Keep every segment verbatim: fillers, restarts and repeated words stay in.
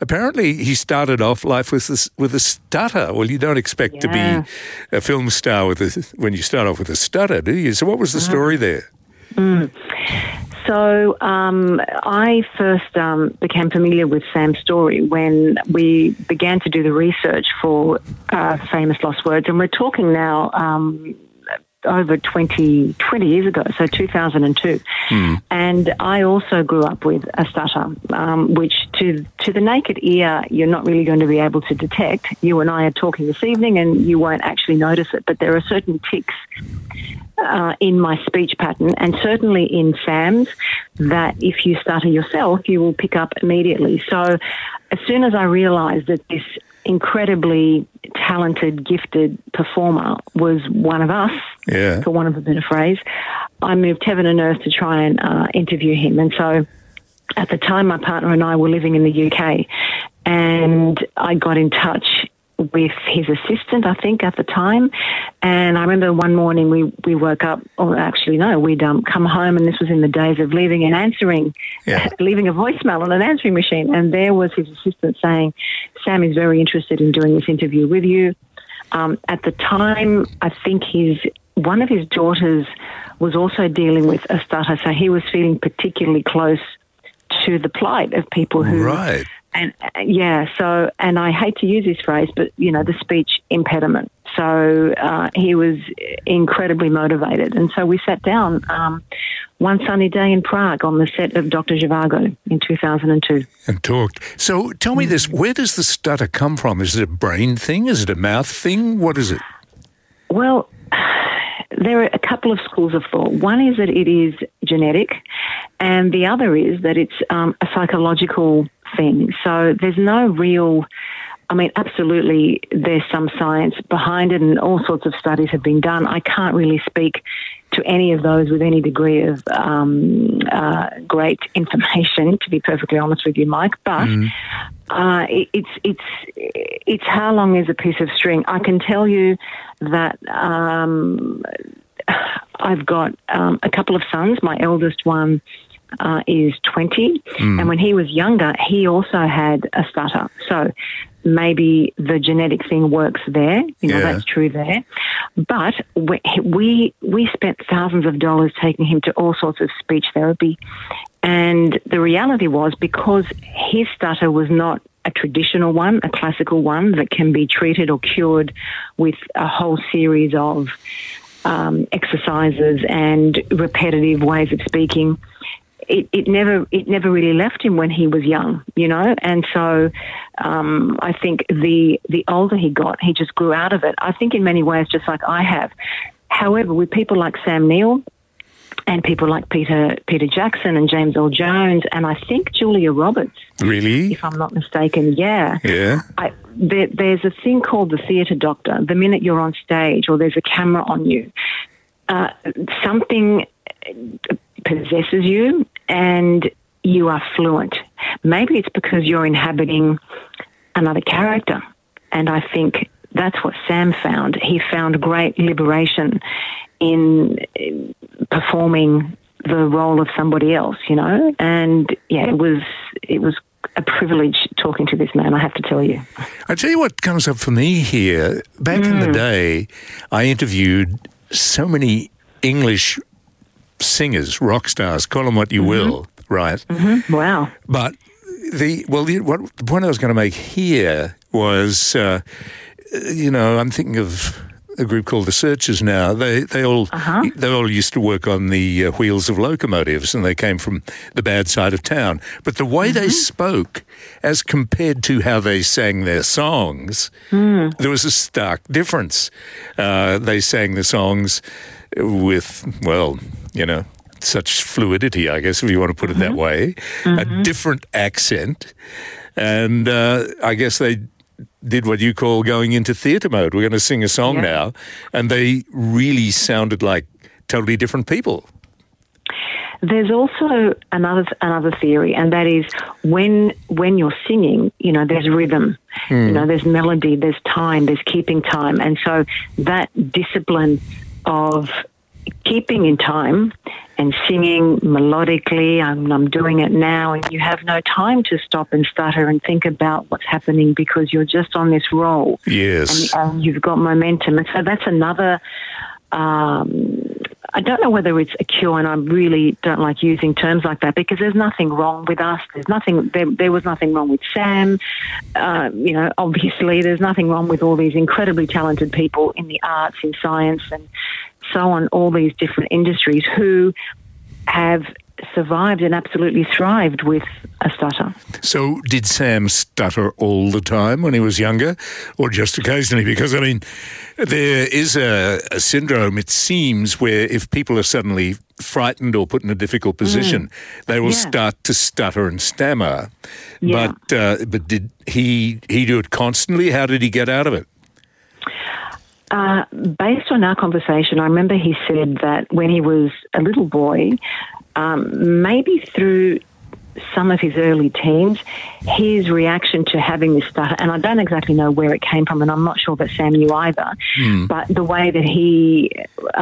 apparently he started off life with a, with a stutter. Well, you don't expect Yeah. to be a film star with a, when you start off with a stutter, do you? So what was the story there? Mm. So um, I first um, became familiar with Sam's story when we began to do the research for uh, Famous Lost Words, and we're talking now um, over twenty, twenty years ago, so two thousand two. Mm. And I also grew up with a stutter, um, which to to the naked ear, you're not really going to be able to detect. You and I are talking this evening and you won't actually notice it, but there are certain tics Uh, in my speech pattern, and certainly in Sam's, that if you stutter yourself, you will pick up immediately. So as soon as I realised that this incredibly talented, gifted performer was one of us, yeah. for want of a better phrase, I moved heaven and earth to try and uh, interview him. And so at the time, my partner and I were living in the U K, and I got in touch with his assistant, I think, at the time. And I remember one morning we, we woke up, or actually, no, we'd um, come home, and this was in the days of leaving and answering, yeah. leaving a voicemail on an answering machine. And there was his assistant saying, Sam is very interested in doing this interview with you. Um, at the time, I think his one of his daughters was also dealing with a stutter, so he was feeling particularly close to the plight of people who... Right. And uh, yeah, so, and I hate to use this phrase, but, you know, the speech impediment. So uh, he was incredibly motivated. And so we sat down um, one sunny day in Prague on the set of Doctor Zhivago in two thousand two. And talked. So tell me this, where does the stutter come from? Is it a brain thing? Is it a mouth thing? What is it? Well, there are a couple of schools of thought. One is that it is genetic, and the other is that it's um, a psychological thing. So there's no real, I mean, absolutely there's some science behind it, and all sorts of studies have been done. I can't really speak to any of those with any degree of um, uh, great information, to be perfectly honest with you, Mike. But mm. uh, it, it's it's it's how long is a piece of string? I can tell you that um, I've got um, a couple of sons. My eldest one Uh, is twenty, mm. and when he was younger, he also had a stutter. So maybe the genetic thing works there. You know, yeah. that's true there. But we, we we spent thousands of dollars taking him to all sorts of speech therapy, and the reality was, because his stutter was not a traditional one, a classical one that can be treated or cured with a whole series of um, exercises and repetitive ways of speaking. It, it never it never really left him when he was young, you know, and so um, I think the the older he got, he just grew out of it. I think in many ways, just like I have. However, with people like Sam Neill and people like Peter Peter Jackson and James Earl Jones, and I think Julia Roberts, really, if I'm not mistaken, yeah, yeah. I, there, there's a thing called the theatre doctor. The minute you're on stage or there's a camera on you, uh, something possesses you and you are fluent. Maybe it's because you're inhabiting another character. And I think that's what Sam found. He found great liberation in performing the role of somebody else, you know. And yeah, it was it was a privilege talking to this man, I have to tell you. I tell you what comes up for me here. Back mm. in the day, I interviewed so many English singers, rock stars, call them what you mm-hmm. will, right? Mm-hmm. Wow. But the, well, the, what, the point I was going to make here was, uh, you know, I'm thinking of a group called the Searchers now. They they all uh-huh. they all used to work on the uh, wheels of locomotives, and they came from the bad side of town. But the way mm-hmm. they spoke, as compared to how they sang their songs, mm. there was a stark difference. Uh, they sang the songs with, well, you know, such fluidity, I guess, if you want to put it mm-hmm. that way, mm-hmm. a different accent. And uh, I guess they did what you call going into theatre mode. We're going to sing a song yeah. now. And they really sounded like totally different people. There's also another another theory, and that is when when you're singing, you know, there's rhythm, mm. you know, there's melody, there's time, there's keeping time. And so that discipline of keeping in time and singing melodically. I'm, I'm doing it now, and you have no time to stop and stutter and think about what's happening because you're just on this roll. Yes. And, and you've got momentum. And so that's another... Um, I don't know whether it's a cure, and I really don't like using terms like that because there's nothing wrong with us. There's nothing. There, there was nothing wrong with Sam. Uh, you know, obviously, there's nothing wrong with all these incredibly talented people in the arts, in science, and so on. All these different industries who have survived and absolutely thrived with a stutter. So did Sam stutter all the time when he was younger or just occasionally? Because, I mean, there is a, a syndrome, it seems, where if people are suddenly frightened or put in a difficult position, mm. they will yeah. start to stutter and stammer. Yeah. But uh, but did he, he do it constantly? How did he get out of it? Uh, based on our conversation, I remember he said that when he was a little boy, um, maybe through some of his early teens, his reaction to having this stutter, and I don't exactly know where it came from, and I'm not sure that Sam knew either, mm. but the way that he,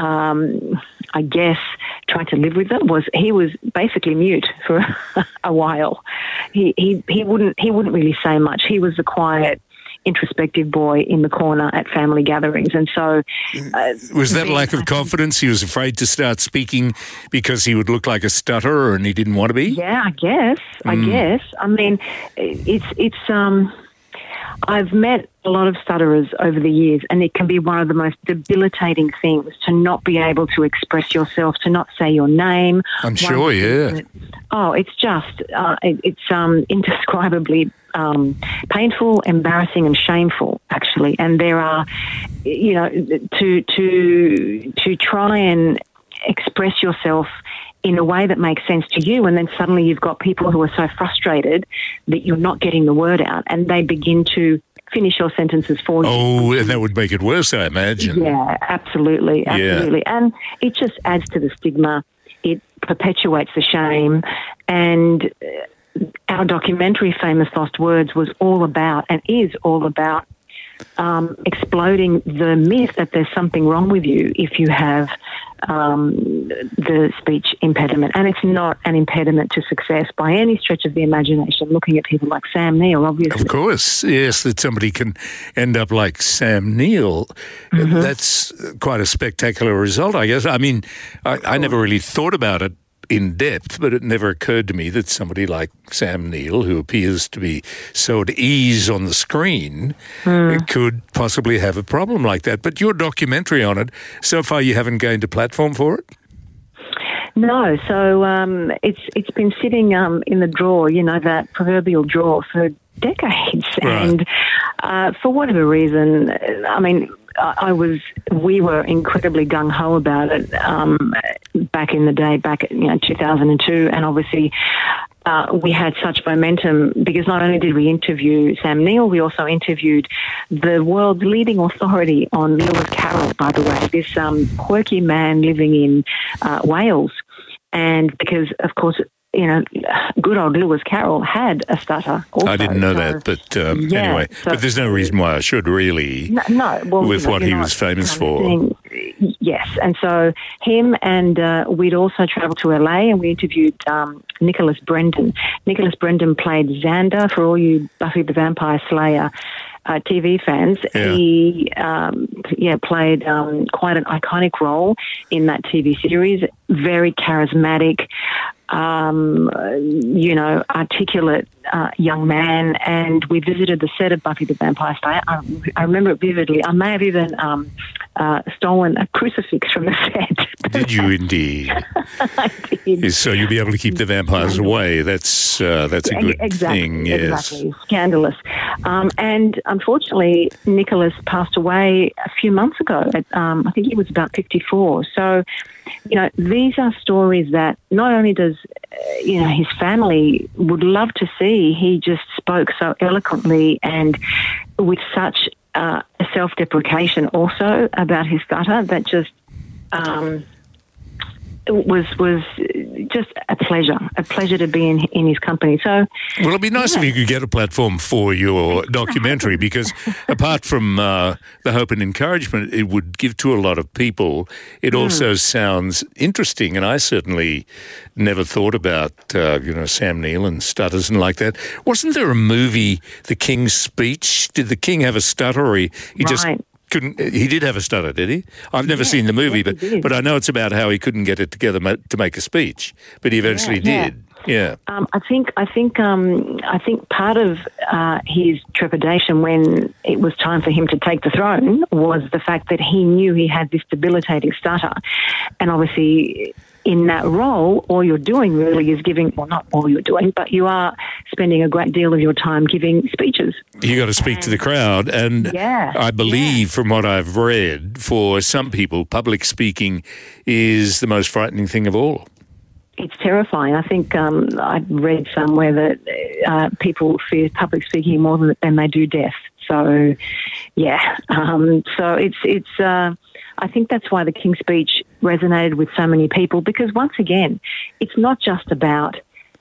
um, I guess, tried to live with it was he was basically mute for a while. He, he, he wouldn't he wouldn't really say much. He was the quiet, introspective boy in the corner at family gatherings. And so... Uh, was that lack of confidence? He was afraid to start speaking because he would look like a stutterer and he didn't want to be? Yeah, I guess. I Mm. guess. I mean, it's... it's um. I've met a lot of stutterers over the years, and it can be one of the most debilitating things to not be able to express yourself, to not say your name. I'm sure, yeah. Oh, it's just, uh, it, it's um, indescribably um, painful, embarrassing, and shameful, actually. And there are, you know, to to to try and express yourself in a way that makes sense to you, and then suddenly you've got people who are so frustrated that you're not getting the word out, and they begin to finish your sentences for you. Oh, and that would make it worse, I imagine. Yeah, absolutely, absolutely. Yeah. And it just adds to the stigma. It perpetuates the shame, and our documentary, Famous Lost Words, was all about, and is all about, Um, exploding the myth that there's something wrong with you if you have um, the speech impediment. And it's not an impediment to success by any stretch of the imagination, looking at people like Sam Neill, obviously. Of course, yes, that somebody can end up like Sam Neill. Mm-hmm. That's quite a spectacular result, I guess. I mean, I, I never really thought about it in depth, but it never occurred to me that somebody like Sam Neill, who appears to be so at ease on the screen, mm. could possibly have a problem like that. But your documentary on it, so far you haven't gained a platform for it? No, so um, it's it's been sitting um, in the drawer, you know, that proverbial drawer for decades. Right. And uh, for whatever reason, I mean, I was, we were incredibly gung-ho about it um, back in the day, back at, you know, two thousand two, and obviously uh, we had such momentum because not only did we interview Sam Neill, we also interviewed the world's leading authority on Lewis Carroll, by the way, this um, quirky man living in uh, Wales. And because, of course, you know, good old Lewis Carroll had a stutter also. I didn't know so, that, but um, yeah, anyway. So, but there's no reason why I should, really, no, no well, with you know, what he was famous for. Thing. Yes, and so him and uh, we'd also travelled to L A and we interviewed um, Nicholas Brendan. Nicholas Brendan played Xander, for all you Buffy the Vampire Slayer Uh, T V fans. Yeah. He um, yeah played um, quite an iconic role in that T V series. Very charismatic, um, you know, articulate uh, young man. And we visited the set of Buffy the Vampire Slayer. I, I remember it vividly. I may have even um, uh, stolen a crucifix from the set. Did you indeed? I did. So you'll be able to keep the vampires away. That's uh, that's a good exactly, thing. Yes. Exactly. Scandalous. Um, and unfortunately, Nicholas passed away a few months ago. At, um, I think he was about fifty-four. So, you know, these are stories that not only does, uh, you know, his family would love to see, he just spoke so eloquently and with such uh, self-deprecation also about his stutter that just um, was was just a pleasure, a pleasure to be in, in his company. So, well, it'd be nice yeah. if you could get a platform for your documentary, because apart from uh, the hope and encouragement it would give to a lot of people, it mm. also sounds interesting. And I certainly never thought about, uh, you know, Sam Neill and stutters and like that. Wasn't there a movie, The King's Speech? Did the King have a stutter, or he, he right. just couldn't? He did have a stutter, did he? I've never yeah, seen the movie, yes, but but I know it's about how he couldn't get it together to make a speech, but he eventually yeah, did. Yeah. Um, I think I think um, I think part of uh, his trepidation when it was time for him to take the throne was the fact that he knew he had this debilitating stutter, and obviously, in that role, all you're doing really is giving, well, not all you're doing, but you are spending a great deal of your time giving speeches. You got to speak and, to the crowd. And yeah, I believe yeah. from what I've read, for some people, public speaking is the most frightening thing of all. It's terrifying. I think um, I read somewhere that uh, people fear public speaking more than, than they do death. So, yeah. Um, so it's, it's, uh, I think that's why the King's Speech resonated with so many people, because once again, it's not just about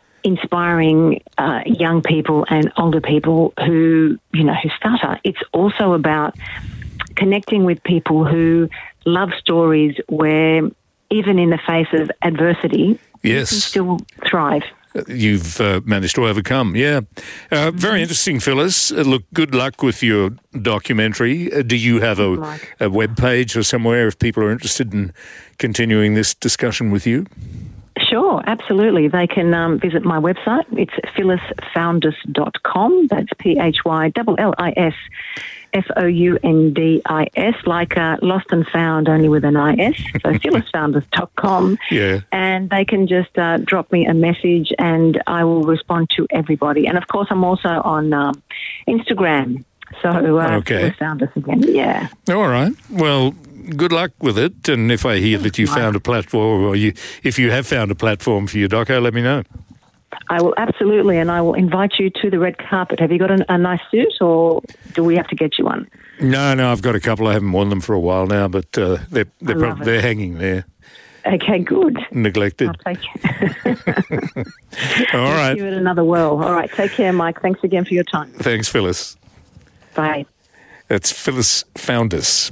inspiring uh, young people and older people who, you know, who stutter. It's also about connecting with people who love stories where even in the face of adversity, yes. you can still thrive. You've uh, managed to overcome, yeah. Uh, very interesting, Phyllis. Uh, look, good luck with your documentary. Uh, do you have a, a web page or somewhere if people are interested in continuing this discussion with you? Sure, absolutely. They can um, visit my website. It's phyllis foundis dot com. That's P H Y L L I S F O U N D I S, like uh, lost and found, only with an I S. So phyllis foundis dot com. Yeah. And they can just uh, drop me a message and I will respond to everybody. And, of course, I'm also on um, Instagram. So uh, okay. Phyllis Foundis again, yeah. All right. Well, good luck with it. And if I hear that you found a platform, or you, if you have found a platform for your doco, let me know. I will, absolutely, and I will invite you to the red carpet. Have you got a, a nice suit, or do we have to get you one? No, no, I've got a couple. I haven't worn them for a while now, but uh, they're they're, prob- they're hanging there. Okay, good. Neglected. I'll take it. All right. Give it another whirl. All right, take care, Mike. Thanks again for your time. Thanks, Phyllis. Bye. That's Phyllis Foundis.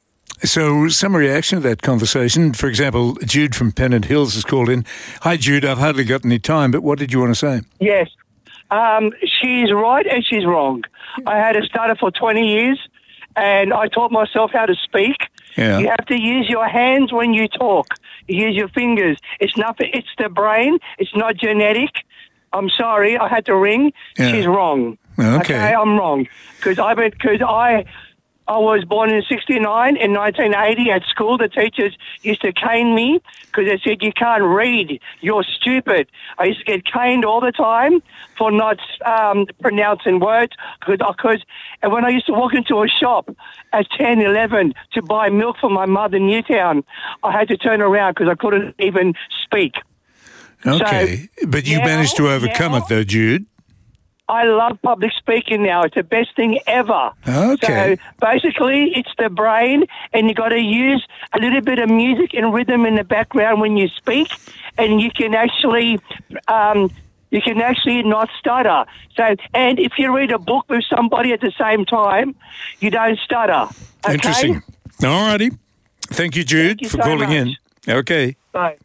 So, some reaction to that conversation. For example, Jude from Pennant Hills has called in. Hi, Jude. I've hardly got any time, but what did you want to say? Yes. Um, she's right and she's wrong. I had a stutter for twenty years, and I taught myself how to speak. Yeah. You have to use your hands when you talk. You use your fingers. It's nothing. It's the brain. It's not genetic. I'm sorry. I had to ring. Yeah. She's wrong. Okay. okay I'm wrong. Because I, because I... I was born in sixty-nine. In nineteen eighty at school, the teachers used to cane me because they said, you can't read, you're stupid. I used to get caned all the time for not um, pronouncing words. Cause, cause, and when I used to walk into a shop at ten, eleven to buy milk for my mother in Newtown, I had to turn around because I couldn't even speak. Okay, so, but you now, managed to overcome now, it though, Jude. I love public speaking now. It's the best thing ever. Okay. So basically, it's the brain, and you got to use a little bit of music and rhythm in the background when you speak, and you can actually, um, you can actually not stutter. So, and if you read a book with somebody at the same time, you don't stutter. Okay? Interesting. All righty. Thank you, Jude, Thank you for so calling much. in. Okay. Bye.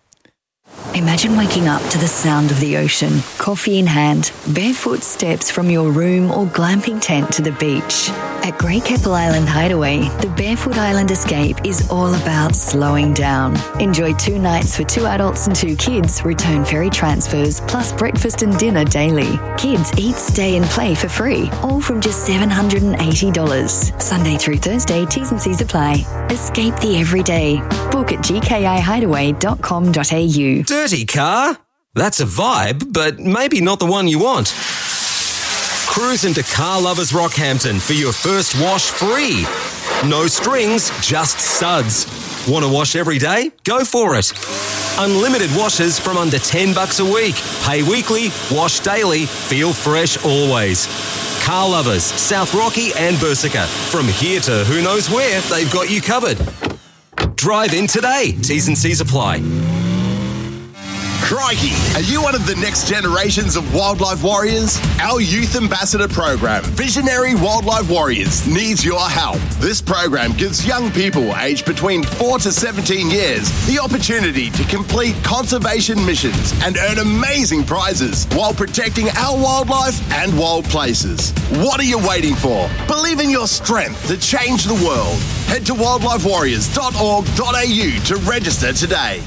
Imagine waking up to the sound of the ocean, coffee in hand, barefoot steps from your room or glamping tent to the beach. At Great Keppel Island Hideaway, the Barefoot Island Escape is all about slowing down. Enjoy two nights for two adults and two kids, return ferry transfers, plus breakfast and dinner daily. Kids eat, stay and play for free, all from just seven hundred eighty dollars. Sunday through Thursday, T's and C's apply. Escape the everyday. Book at g k i hideaway dot com dot a u. Dirty car? That's a vibe, but maybe not the one you want. Cruise into Car Lovers Rockhampton for your first wash free. No strings, just suds. Want to wash every day? Go for it. Unlimited washes from under ten bucks a week. Pay weekly, wash daily, feel fresh always. Car Lovers, South Rocky and Bersica. From here to who knows where, they've got you covered. Drive in today. T's and C's apply. Crikey! Are you one of the next generations of wildlife warriors? Our Youth Ambassador program, Visionary Wildlife Warriors, needs your help. This program gives young people aged between four to seventeen years the opportunity to complete conservation missions and earn amazing prizes while protecting our wildlife and wild places. What are you waiting for? Believe in your strength to change the world. Head to wildlife warriors dot org dot a u to register today.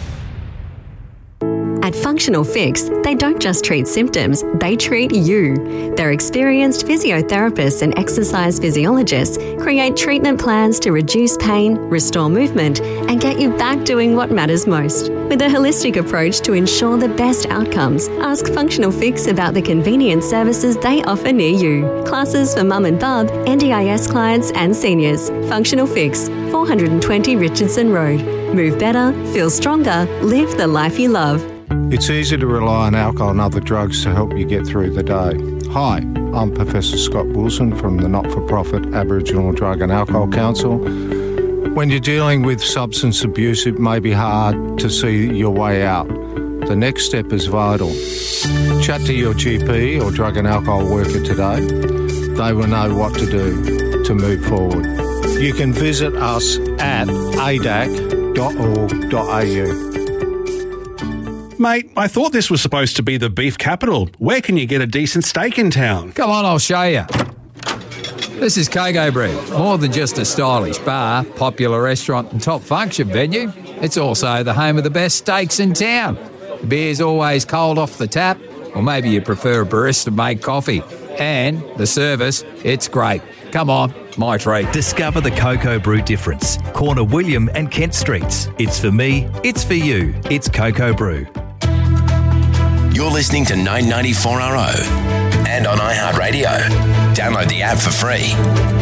At Functional Fix, they don't just treat symptoms, they treat you. Their experienced physiotherapists and exercise physiologists create treatment plans to reduce pain, restore movement, and get you back doing what matters most. With a holistic approach to ensure the best outcomes, ask Functional Fix about the convenient services they offer near you. Classes for mum and bub, N D I S clients and seniors. Functional Fix, four twenty Richardson Road. Move better, feel stronger, live the life you love. It's easy to rely on alcohol and other drugs to help you get through the day. Hi, I'm Professor Scott Wilson from the not-for-profit Aboriginal Drug and Alcohol Council. When you're dealing with substance abuse, it may be hard to see your way out. The next step is vital. Chat to your G P or drug and alcohol worker today. They will know what to do to move forward. You can visit us at a d a c dot org dot a u. Mate, I thought this was supposed to be the beef capital. Where can you get a decent steak in town? Come on, I'll show you. This is Coco Brew. More than just a stylish bar, popular restaurant and top function venue, it's also the home of the best steaks in town. The beer's always cold off the tap, or maybe you prefer a barista-made coffee. And the service, it's great. Come on, my treat. Discover the Coco Brew difference. Corner William and Kent Streets. It's for me, it's for you. It's Coco Brew. You're listening to nine ninety-four R O and on iHeartRadio. Download the app for free.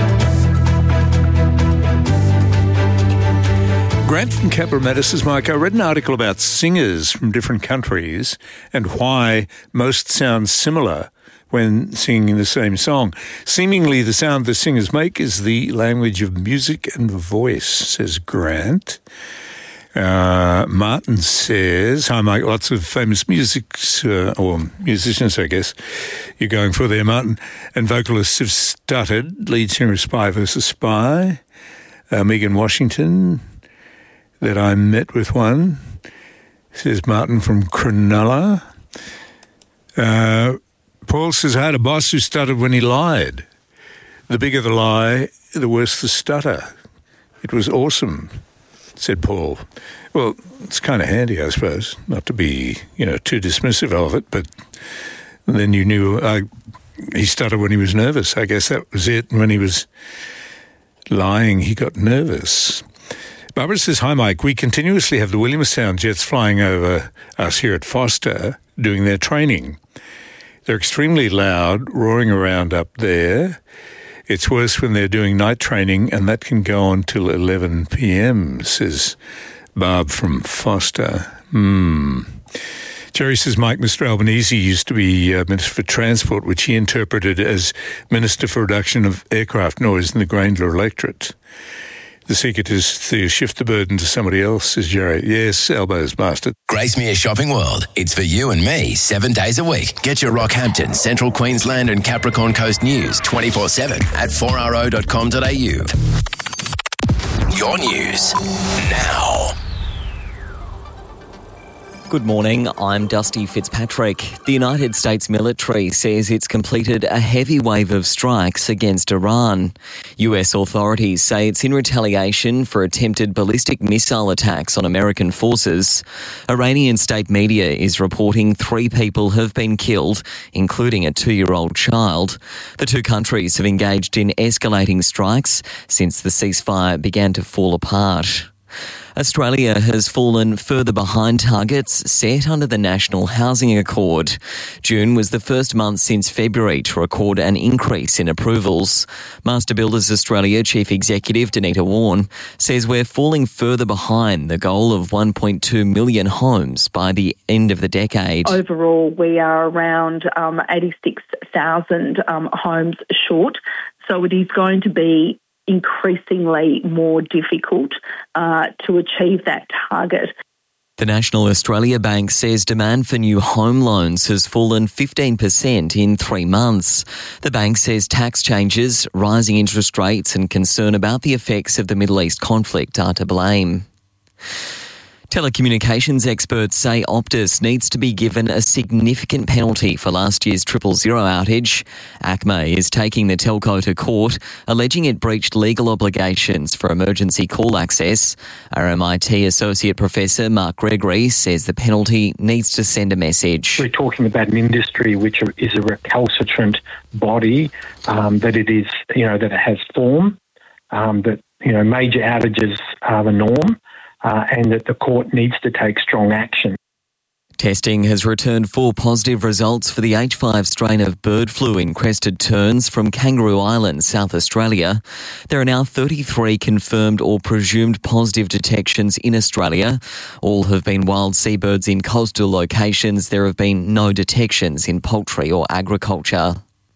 Grant from Cabramatta says, Mike, I read an article about singers from different countries and why most sound similar when singing the same song. Seemingly the sound the singers make is the language of music and voice, says Grant. Uh, Martin says, hi Mike, lots of famous musics, uh, or musicians I guess you're going for there, Martin, and vocalists have stuttered. Lead singer of Spy versus Spy, uh, Megan Washington, that I met with one, says Martin from Cronulla. Uh, Paul says, I had a boss who stuttered when he lied. The bigger the lie, the worse the stutter. It was awesome, said Paul. Well, it's kind of handy, I suppose, not to be, you know, too dismissive of it, but then you knew uh, he stuttered when he was nervous. I guess that was it. When he was lying, he got nervous. Barbara says, hi, Mike. We continuously have the Williamstown Jets flying over us here at Foster doing their training. They're extremely loud, roaring around up there. It's worse when they're doing night training, and that can go on till eleven p.m, says Barb from Foster. Hmm. Jerry says, Mike, Mister Albanese used to be uh, Minister for Transport, which he interpreted as Minister for Reduction of Aircraft Noise in the Grayndler electorate. The secret is to shift the burden to somebody else, says Jerry. Yes, Albo's bastard. Gracemere Shopping World. It's for you and me, seven days a week. Get your Rockhampton, Central Queensland and Capricorn Coast news twenty-four seven at four r o dot com dot a u. Your news now. Good morning, I'm Dusty Fitzpatrick. The United States military says it's completed a heavy wave of strikes against Iran. U S authorities say it's in retaliation for attempted ballistic missile attacks on American forces. Iranian state media is reporting three people have been killed, including a two-year-old child. The two countries have engaged in escalating strikes since the ceasefire began to fall apart. Australia has fallen further behind targets set under the National Housing Accord. June was the first month since February to record an increase in approvals. Master Builders Australia Chief Executive Danita Warren says we're falling further behind the goal of one point two million homes by the end of the decade. Overall, we are around um, eighty-six thousand um, homes short, so it is going to be increasingly more difficult uh, to achieve that target. The National Australia Bank says demand for new home loans has fallen fifteen percent in three months. The bank says tax changes, rising interest rates and concern about the effects of the Middle East conflict are to blame. Telecommunications experts say Optus needs to be given a significant penalty for last year's triple zero outage. ACMA is taking the telco to court, alleging it breached legal obligations for emergency call access. R M I T Associate Professor Mark Gregory says the penalty needs to send a message. We're talking about an industry which is a recalcitrant body, um, that it is, you know, that it has form, um, that, you know, major outages are the norm. Uh, and that the court needs to take strong action. Testing has returned four positive results for the H five strain of bird flu in crested terns from Kangaroo Island, South Australia. There are now thirty-three confirmed or presumed positive detections in Australia. All have been wild seabirds in coastal locations. There have been no detections in poultry or agriculture.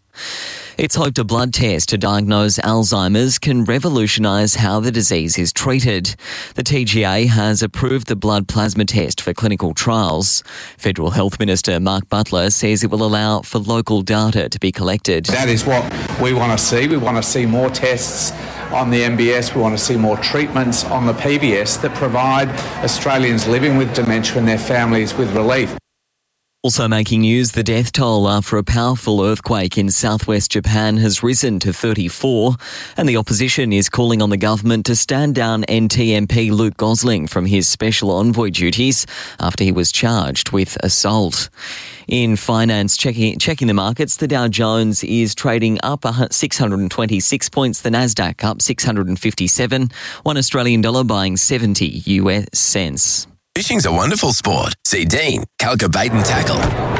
It's hoped a blood test to diagnose Alzheimer's can revolutionise how the disease is treated. The T G A has approved the blood plasma test for clinical trials. Federal Health Minister Mark Butler says it will allow for local data to be collected. That is what we want to see. We want to see more tests on the M B S. We want to see more treatments on the P B S that provide Australians living with dementia and their families with relief. Also making news, the death toll after a powerful earthquake in southwest Japan has risen to thirty-four, and the opposition is calling on the government to stand down N T M P Luke Gosling from his special envoy duties after he was charged with assault. In finance, checking, checking the markets, the Dow Jones is trading up six hundred twenty-six points, the Nasdaq up six hundred fifty-seven, one Australian dollar buying seventy U S cents. Fishing's a wonderful sport. See Dean, Calca Bait and Tackle.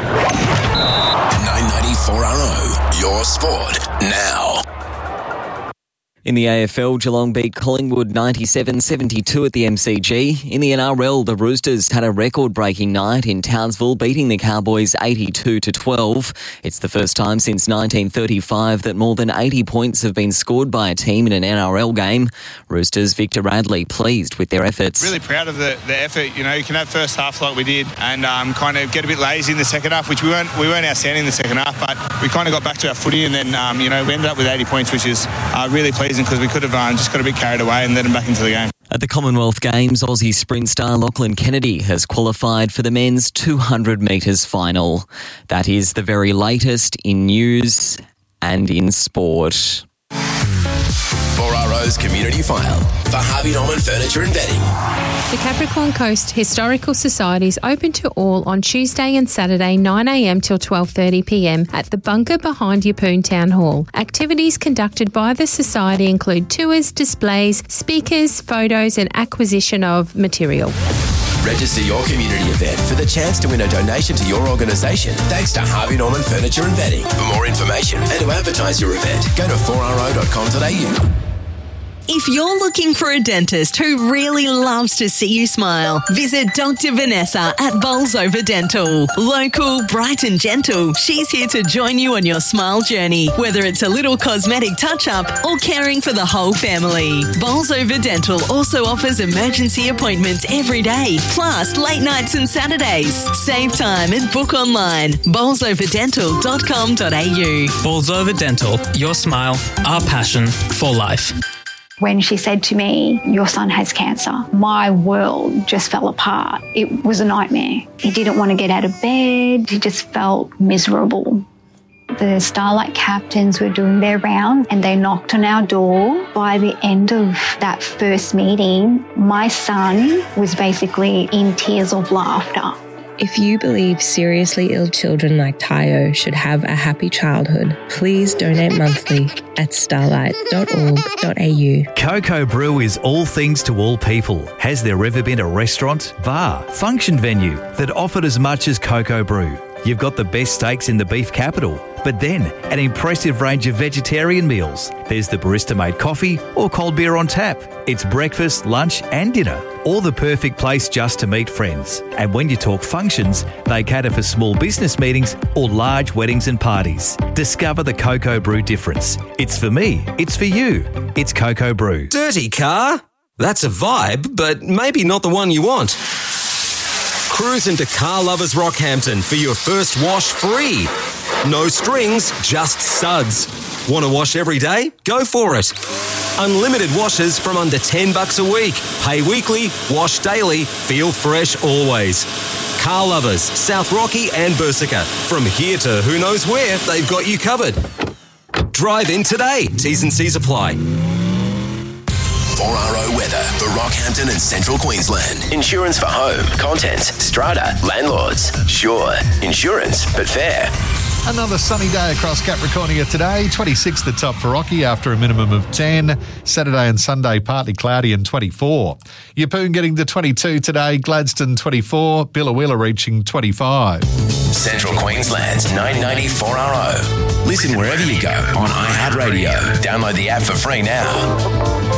nine ninety-four R O, your sport now. In the A F L, Geelong beat Collingwood ninety-seven seventy-two at the M C G. In the N R L, the Roosters had a record-breaking night in Townsville, beating the Cowboys eighty-two to twelve. It's the first time since nineteen thirty-five that more than eighty points have been scored by a team in an N R L game. Roosters' Victor Radley pleased with their efforts. Really proud of the, the effort. You know, you can have first half like we did and um, kind of get a bit lazy in the second half, which we weren't we weren't outstanding in the second half, but we kind of got back to our footy and then, um, you know, we ended up with eighty points, which is uh, really pleasing because we could have um, just got a bit carried away and let them back into the game. At the Commonwealth Games, Aussie sprint star Lachlan Kennedy has qualified for the men's two hundred metres final. That is the very latest in news and in sport. four R O's Community File for Harvey Norman Furniture and Bedding. The Capricorn Coast Historical Society is open to all on Tuesday and Saturday nine a m till twelve thirty p m at the bunker behind Yeppoon Town Hall. Activities conducted by the Society include tours, displays, speakers, photos and acquisition of material. Register your community event for the chance to win a donation to your organisation thanks to Harvey Norman Furniture and Bedding. For more information and to advertise your event, go to four r o dot com dot a u. If you're looking for a dentist who really loves to see you smile, visit Doctor Vanessa at Bolsover Dental. Local, bright and gentle, she's here to join you on your smile journey, whether it's a little cosmetic touch-up or caring for the whole family. Bolsover Dental also offers emergency appointments every day, plus late nights and Saturdays. Save time and book online. bolsover dental dot com dot a u. Bolsover Dental, your smile, our passion for life. When she said to me, "Your son has cancer," my world just fell apart. It was a nightmare. He didn't want to get out of bed. He just felt miserable. The Starlight captains were doing their rounds and they knocked on our door. By the end of that first meeting, my son was basically in tears of laughter. If you believe seriously ill children like Tayo should have a happy childhood, please donate monthly at starlight dot org dot a u. Coco Brew is all things to all people. Has there ever been a restaurant, bar, function venue that offered as much as Coco Brew? You've got the best steaks in the beef capital, but then an impressive range of vegetarian meals. There's the barista-made coffee or cold beer on tap. It's breakfast, lunch and dinner, or the perfect place just to meet friends. And when you talk functions, they cater for small business meetings or large weddings and parties. Discover the Coco Brew difference. It's for me, it's for you. It's Coco Brew. Dirty car? That's a vibe, but maybe not the one you want. Cruise into Car Lovers Rockhampton for your first wash free. No strings, just suds. Want to wash every day? Go for it. Unlimited washes from under ten bucks a week. Pay weekly, wash daily, feel fresh always. Car Lovers, South Rocky and Bursica. From here to who knows where, they've got you covered. Drive in today. T's and C's apply. four R O weather for Rockhampton and Central Queensland. Insurance for home, contents, strata, landlords. Sure, insurance, but fair. Another sunny day across Capricornia today. twenty-six the top for Rocky after a minimum of ten. Saturday and Sunday partly cloudy and twenty-four. Yeppoon getting to twenty-two today. Gladstone twenty-four. Billawheeler reaching twenty-five. Central Queensland's nine ninety four R O. Listen wherever you go on iHeartRadio. Download the app for free now.